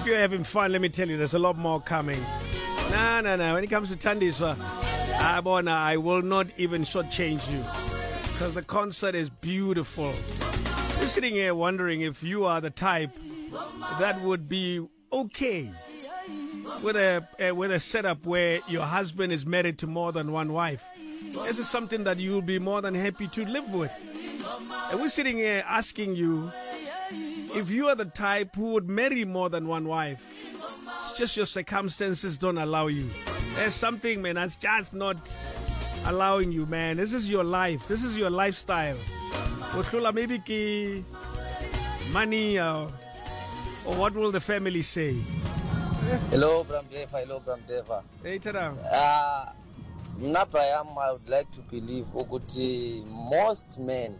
If you're having fun, let me tell you, there's a lot more coming. No. When it comes to Thandiswa, I will not even shortchange you because the concert is beautiful. You're sitting here wondering if you are the type that would be okay with a setup where your husband is married to more than one wife. This is something that you'll be more than happy to live with. And we're sitting here asking you if you are the type who would marry more than one wife. It's just your circumstances don't allow you. There's something, man, that's just not allowing you, man. This is your life. This is your lifestyle. Maybe ki money or what will the family say? Hello, Bramdeva. Hey, Tada. Nabrayam, I would like to believe Uguti, most men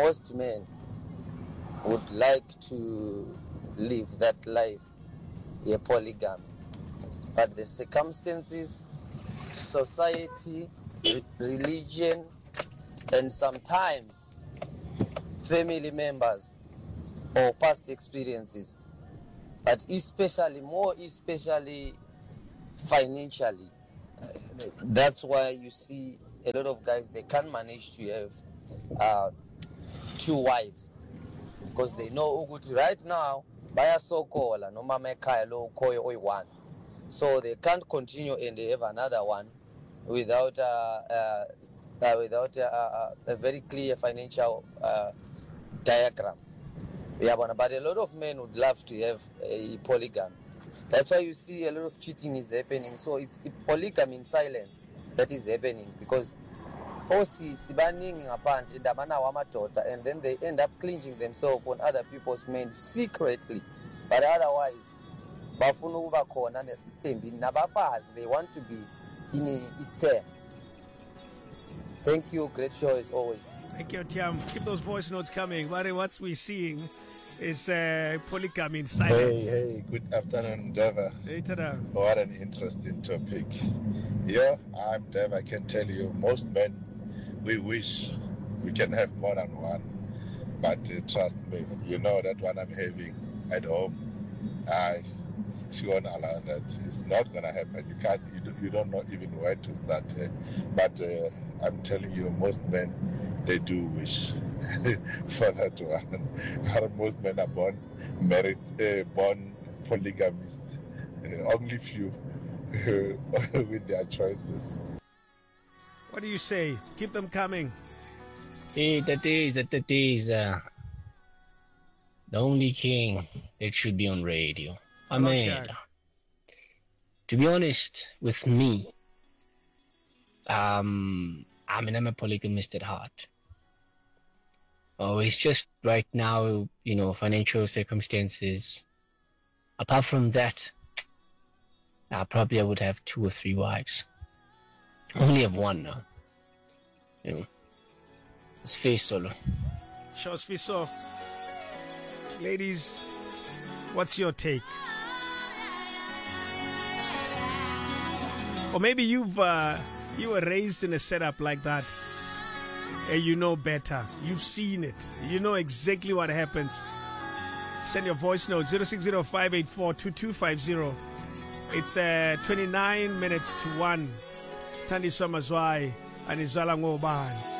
would like to live that life, a polygamy. But the circumstances, society, religion, and sometimes family members or past experiences, but more especially financially. That's why you see a lot of guys, they can't manage to have two wives because they know Uguti right now baya sokola no mama ekhaya lo koyo oyi-1, so they can't continue and they have another one without a very clear financial diagram. But a lot of men would love to have a polygamy. That's why you see a lot of cheating is happening. So it's polygamy in silence that is happening because sibaningi ngaphandle indabana wamadoda, and then they end up clinching themselves on other people's men secretly. But otherwise, bafuna ukuba khona nesystem nabafazi, they want to be in Eastern. Thank you, great show as always. Thank you, Tiam. Keep those voice notes coming. But what we're seeing is polygamy in silence. Hey, good afternoon, Deva. Hey, Tada. What an interesting topic. Yeah, I'm Deva. I can tell you, most men, we wish we can have more than one. But trust me, you know that one I'm having at home, she won't allow that. It's not going to happen. You don't know even where to start. But I'm telling you, most men, they do wish for that one. Most men are born polygamist. Only few with their choices. What do you say? Keep them coming. Hey, that is the only king that should be on radio. Ahmed. To be honest with me, I'm a polygamist at heart. Oh, it's just right now, financial circumstances. Apart from that, I would have 2 or 3 wives. I only have one now. It's face solo. Shows Fiso. Ladies, what's your take? Or maybe you were raised in a setup like that. And you know better. You've seen it. You know exactly what happens. Send your voice note 0605842250. It's 29 minutes to 1. Thandiswa Mazwai and Izala Ngobani.